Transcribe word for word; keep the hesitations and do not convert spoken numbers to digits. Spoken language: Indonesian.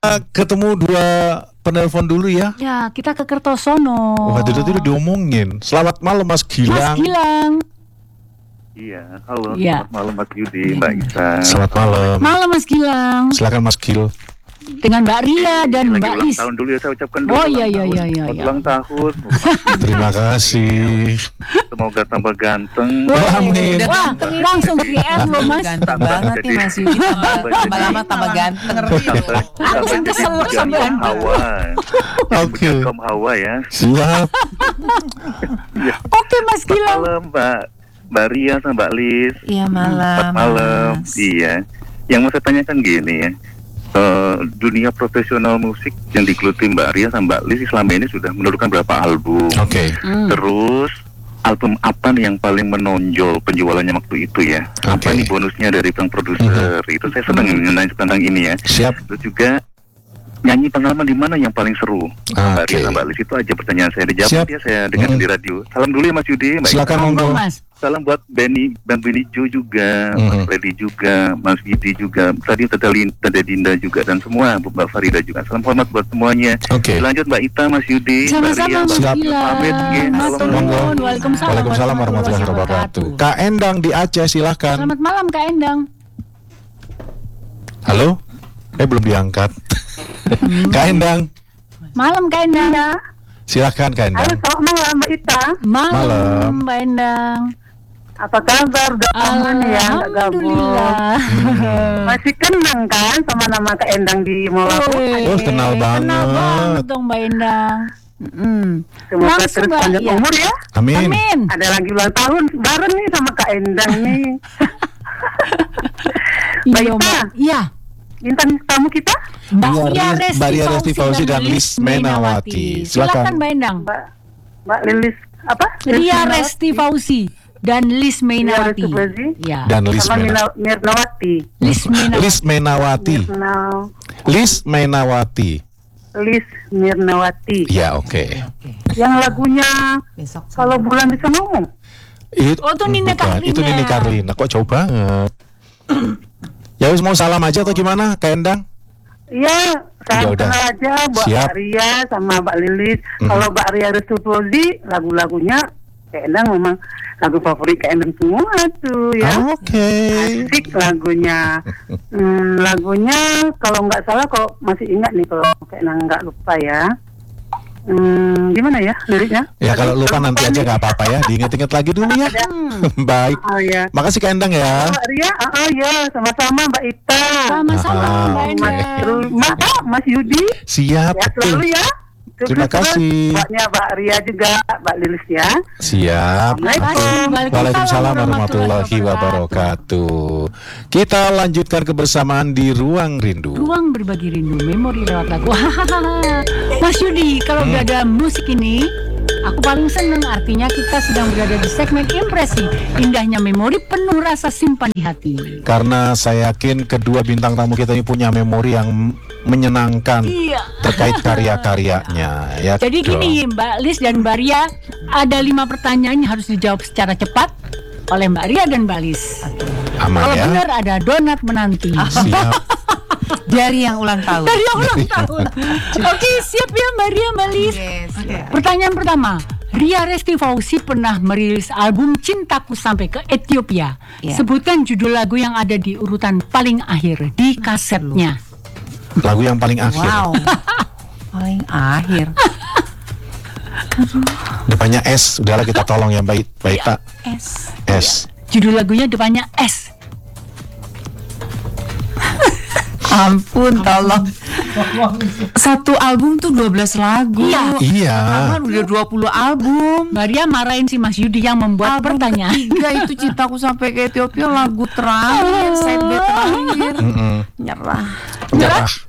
ketemu dua penelpon dulu ya. Ya, kita ke Kertosono. Wah, itu itu diomongin. Selamat malam Mas Gilang. Mas Gilang. Iya, halo. Ya. Selamat malam Mas Yudi, Mbak Isa. Selamat malam. Malam Mas Gilang. Silakan Mas Gil. Dengan Mbak Ria dan Lagi Mbak ulang Lis. tahun dulu ya, saya ucapkan dulu. Oh iya ulang iya tahun. iya iya. Selamat iya. ulang tahun. Terima kasih. Semoga tambah ganteng. Wah, amin. Wah, langsung G R loh Mas. Ganteng banget nih Mas Yudi, tambah, tambah lama tambah ganteng. Tambah, tambah jadi keselak budak sampean. kaum Hawa. Oke. Budak kaum Hawa ya. Siap. Oke Mas Selamat Gilang. malam Mbak Mbak Ria sama Mbak Lis. Iya malam. Selamat malam. Mas. Iya. Yang mau saya tanyakan gini ya. Eh, dunia profesional musik yang digeluti Mbak Ria sama Mbak Lis selama ini sudah menurunkan berapa album? Oke. Hmm. Terus album apa nih yang paling menonjol penjualannya waktu itu ya? Apa Oke. nih bonusnya dari sang produser? Itu saya senang nanya tentang ini ya. Siap. Terus juga nyanyi pengalaman di mana yang paling seru? Mbak Oke. Ria sama Mbak Lis, itu aja pertanyaan saya. Dijawab Siap. dia, saya dengar Hmm. di radio. Salam dulu ya Mas Yudi. Mbak Silakan Ika. monggo. Mas. Salam buat Benny, Bang Benny Jo juga, Mhm. Mas Freddy juga, Mas Gidi juga, tadi Tante Lin, Tante Dinda juga, dan semua, Mbak Farida juga. Salam hormat buat semuanya. Oke. Lanjut Mbak Ita, Mas Yudi, Mbak Sama-sama Ria, Mas Mbak Siap. Gilang. Pamit, nggih. Matur Monggo. nuwun. Waalaikumsalam. Waalaikumsalam warahmatullahi wabarakatuh. Kak Endang di Aceh, silahkan. Selamat malam Kak Endang. Halo? Eh belum diangkat. Kak Endang, Malam Kak Endang. silahkan Kak Halo, Endang. selamat malam Mbak Ita. Malam, Malam. Mbak Endang. Apa kabar? Udah aman ya, nggak gabung. Alhamdulillah. Masih kenang kan sama nama Kak Endang di Molaku? Wih, Oh, kenal banget. Kenal banget dong Mbak Endang. Mm. Semoga Langsung, terus Mbak, panjang ya. umur ya. Amin. Amin. Ada lagi ulang tahun bareng nih sama Kak Endang nih. Mbak Iya Ita, Mbak. Iya. bintang tamu kita Mbak Iya, Ria Ris- Resti Mbak Ria Resti Fauzi dan Lis Lis Menawati. Silakan. Silakan Mbak Endang. Mbak Mbak Lilis apa? Ria Resti Fauzi dan Lis Menawati. Ria Resti Fauzi. Ya. Dan Lis sama Menawati. Mirna- Mirnawati. Lis Menawati. Lis Menawati. Mirna- Lis Menawati. Lis Mirnawati. Ya, oke. Yang lagunya Besok Kalau Bulan Bisa Ngomong. Itu, Oh, itu Nini bukan. Carlina. Itu Nini Carlina. Kok jauh banget? Ya wis mau salam aja atau gimana, Kak Endang? Iya, Ya saya udah. kenal aja Mbak Siap. Ria sama Mbak Lilis. Mhm. Kalau Mbak Ria Restu Fauzi, lagu-lagunya Kak Endang memang lagu favorit Kak Endang semua tuh ya. Oke. Asik lagunya. Hmm, lagunya kalau nggak salah, kalau masih ingat nih, kalau Kak Endang nggak lupa ya. Hmm, gimana ya liriknya? Ya kalau lupa nanti aja nggak apa-apa ya. Diinget-inget lagi dulu ya. Baik. Oh ya. Makasih Kak Endang ya. Mbak Ria, oh, oh ya, sama-sama Mbak Ita. Sama-sama Ah, Mbak oke. Mas, Endang. Ru- Mas, Mas Yudi. Siap. Ya selalu ya. Terima Sukses kasih. terus. Mbaknya Mbak Ria juga, Mbak Lilis ya. Siap. Assalamualaikum. Waalaikumsalam warahmatullahi wabarakatuh. Kita lanjutkan kebersamaan di Ruang Rindu. Ruang berbagi rindu, memori lewat lagu. Mas Yudi, kalau Hmm. udah ada musik ini, aku paling seneng. Artinya kita sedang berada di segmen impresi. Indahnya memori penuh rasa simpan di hati. Karena saya yakin kedua bintang tamu kita ini punya memori yang menyenangkan Iya. terkait karya-karyanya. Ya, Jadi dong. gini, Mbak Lis dan Mbak Ria, ada lima pertanyaan yang harus dijawab secara cepat oleh Mbak Ria dan Mbak Lis. Aman Kalau ya. benar ada donat menanti. Siap. dari yang ulang tahun. Dari yang ulang tahun. Oke, siap ya Mbak Ria, Mbak Lis. Yes, ya. Pertanyaan pertama, Ria Resti Fauzi pernah merilis album Cintaku Sampai ke Ethiopia. Ya. Sebutkan judul lagu yang ada di urutan paling akhir di kasetnya. Lagu yang paling akhir. Wow. Paling akhir. Depannya S. Udahlah kita tolong ya Mbak Mbak Ita. S. S. Judul lagunya depannya S. Ampun, tolong. Satu album tuh dua belas lagu. Iya. Iya. Kan udah dua puluh album. Mbak Ria marahin si Mas Yudi yang membuat pertanyaan. Tiga itu Cintaku Sampai ke Ethiopia, lagu terakhir, side B terakhir. Mm-mm. Nyerah. Nyerah.